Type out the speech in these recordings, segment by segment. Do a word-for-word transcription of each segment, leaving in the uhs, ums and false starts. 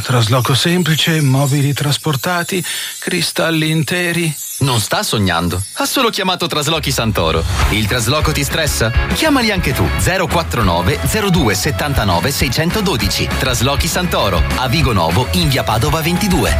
trasloco semplice, mobili trasportati, cristalli interi. Non sta sognando, ha solo chiamato Traslochi Santoro. Il trasloco ti stressa? Chiamali anche tu, zero quattro nove zero due settantanove seicentododici. Traslochi Santoro, a Vigo Novo, in via Padova ventidue.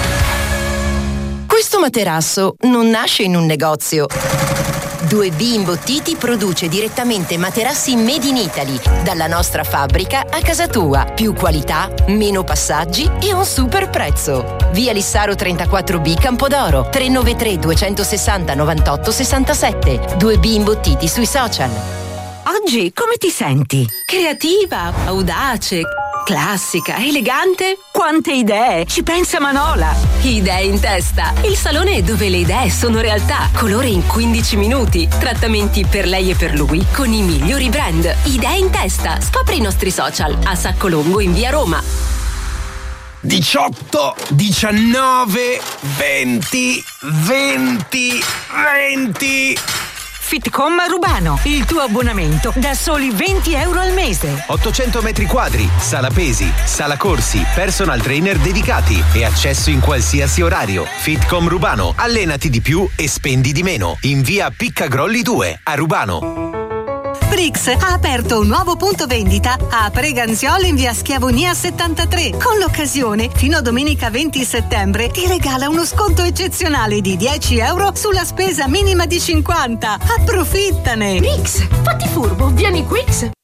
Questo materasso non nasce in un negozio. due B Imbottiti produce direttamente materassi made in Italy, dalla nostra fabbrica a casa tua. Più qualità, meno passaggi e un super prezzo. Via Lissaro trentaquattro B Campodoro, tre nove tre due sei zero nove otto sei sette. due B Imbottiti sui social. Oggi come ti senti? Creativa, audace, classica, elegante? Quante idee! Ci pensa Manola! Idee in testa! Il salone dove le idee sono realtà. Colore in quindici minuti. Trattamenti per lei e per lui con i migliori brand. Idee in testa. Scopri i nostri social a Sacco Longo in via Roma. diciotto, diciannove, venti, venti, venti. Fitcom Rubano, il tuo abbonamento da soli venti euro al mese. ottocento metri quadri, sala pesi, sala corsi, personal trainer dedicati e accesso in qualsiasi orario. Fitcom Rubano, allenati di più e spendi di meno. In via Piccagrolli due, a Rubano. Brix ha aperto un nuovo punto vendita a Preganziolo in via Schiavonia settantatré. Con l'occasione, fino a domenica venti settembre, ti regala uno sconto eccezionale di dieci euro sulla spesa minima di cinquanta. Approfittane! Brix, fatti furbo, vieni Quix!